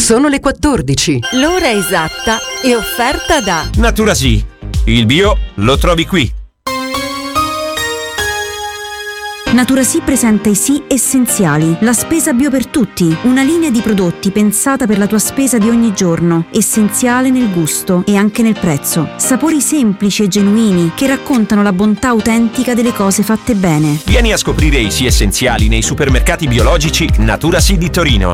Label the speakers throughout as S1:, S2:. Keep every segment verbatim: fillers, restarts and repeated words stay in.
S1: Sono le quattordici.
S2: L'ora esatta è offerta da
S3: Naturasì. Il bio lo trovi qui.
S4: Naturasì presenta i Sì Essenziali, la spesa bio per tutti, una linea di prodotti pensata per la tua spesa di ogni giorno, essenziale nel gusto e anche nel prezzo. Sapori semplici e genuini che raccontano la bontà autentica delle cose fatte bene.
S3: Vieni a scoprire i Sì Essenziali nei supermercati biologici Naturasì di Torino.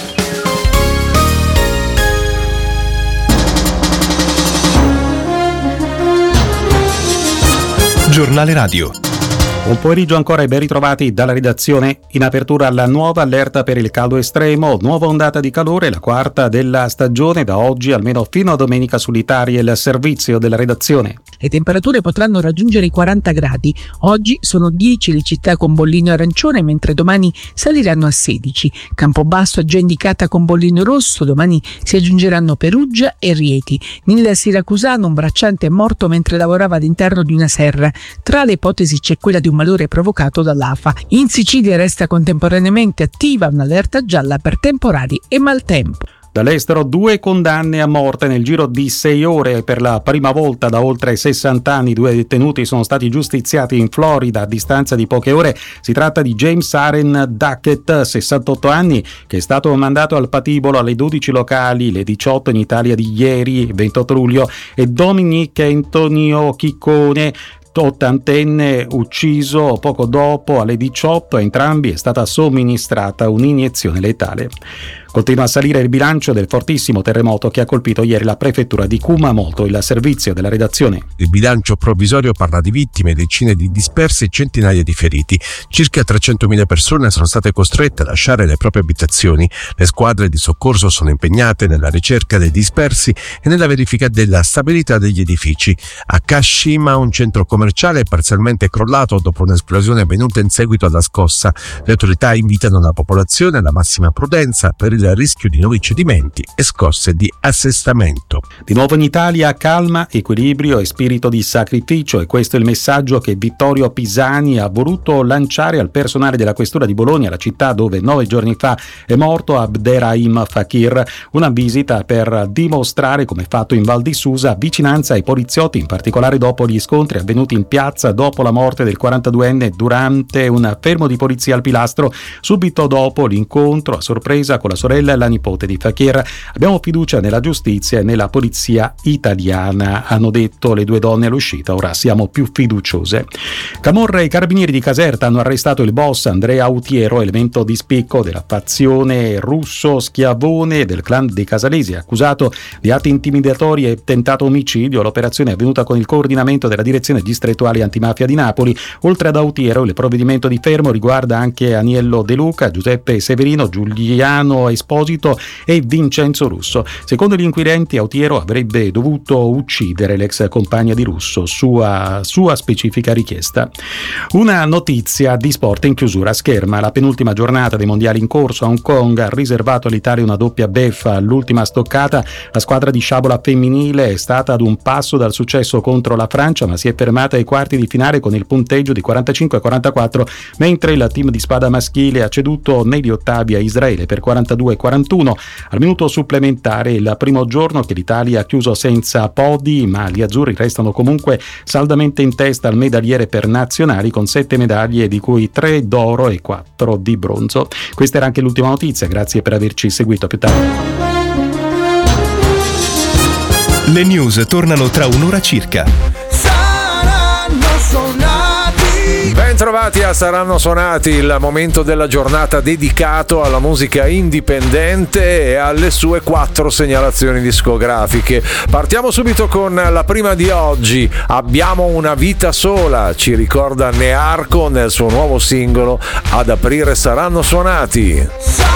S5: Giornale radio.
S6: Un pomeriggio ancora e ben ritrovati dalla redazione. In apertura alla nuova allerta per il caldo estremo, nuova ondata di calore, la quarta della stagione da oggi almeno fino a domenica sull'Italia, il servizio della redazione.
S7: Le temperature potranno raggiungere i quaranta gradi. Oggi sono dieci le città con bollino arancione, mentre domani saliranno a sedici. Campobasso è già indicata con bollino rosso, domani si aggiungeranno Perugia e Rieti. Nel siracusano un bracciante è morto mentre lavorava all'interno di una serra. Tra le ipotesi c'è quella di un malore provocato dall'A F A. In Sicilia resta contemporaneamente attiva un'allerta gialla per temporali e maltempo.
S6: Dall'estero due condanne a morte nel giro di sei ore. Per la prima volta da oltre sessanta anni due detenuti sono stati giustiziati in Florida a distanza di poche ore. Si tratta di James Aaron Duckett, sessantotto anni, che è stato mandato al patibolo alle dodici locali, le diciotto in Italia di ieri, ventotto luglio, e Dominic Antonio Chiccone, ottantenne, ucciso poco dopo alle diciotto. A entrambi è stata somministrata un'iniezione letale. Continua a salire il bilancio del fortissimo terremoto che ha colpito ieri la prefettura di Kumamoto. Il servizio della redazione.
S8: Il bilancio provvisorio parla di vittime, decine di dispersi e centinaia di feriti. Circa trecentomila persone sono state costrette a lasciare le proprie abitazioni. Le squadre di soccorso sono impegnate nella ricerca dei dispersi e nella verifica della stabilità degli edifici. A Kashima un centro commerciale è parzialmente crollato dopo un'esplosione avvenuta in seguito alla scossa. Le autorità invitano la popolazione alla massima prudenza per il rischio di nuovi cedimenti e scosse di assestamento.
S6: Di nuovo in Italia, calma, equilibrio e spirito di sacrificio, e questo è il messaggio che Vittorio Pisani ha voluto lanciare al personale della questura di Bologna, la città dove nove giorni fa è morto Abderrahim Fakir. Una visita per dimostrare, come fatto in Val di Susa, vicinanza ai poliziotti, in particolare dopo gli scontri avvenuti in piazza dopo la morte del quarantaduenne durante un fermo di polizia al Pilastro. Subito dopo l'incontro a sorpresa con la sorella e la nipote di Fakir. Abbiamo fiducia nella giustizia e nella polizia italiana, hanno detto le due donne all'uscita. Ora siamo più fiduciose. Camorra e i carabinieri di Caserta hanno arrestato il boss Andrea Autiero, elemento di spicco della fazione russo schiavone del clan dei Casalesi, accusato di atti intimidatori e tentato omicidio. L'operazione è avvenuta con il coordinamento della direzione distrettuale antimafia di Napoli. Oltre ad Autiero, il provvedimento di fermo riguarda anche Aniello De Luca, Giuseppe Severino, Giuliano Esposito e Vincenzo Russo. Secondo gli inquirenti, Autiero avrebbe dovuto uccidere l'ex compagna di Russo, sua, sua specifica richiesta. Una notizia di sport in chiusura. Scherma, la penultima giornata dei mondiali in corso a Hong Kong ha riservato all'Italia una doppia beffa. All'ultima stoccata la squadra di sciabola femminile è stata ad un passo dal successo contro la Francia, ma si è fermata ai quarti di finale con il punteggio di quarantacinque a quarantaquattro, mentre il team di spada maschile ha ceduto negli ottavi a Israele per quarantadue a quarantuno. Al minuto supplementare, il primo giorno che l'Italia ha chiuso senza podi, ma gli azzurri restano comunque saldamente in testa al medagliere per nazionali con sette medaglie, di cui tre d'oro e quattro di bronzo. Questa era anche l'ultima notizia, grazie per averci seguito. A più tardi.
S5: Le news tornano tra un'ora circa.
S9: Bentrovati a Saranno Suonati, il momento della giornata dedicato alla musica indipendente e alle sue quattro segnalazioni discografiche. Partiamo subito con la prima di oggi. Abbiamo una vita sola, ci ricorda Nearco nel suo nuovo singolo Ad aprire Saranno Suonati.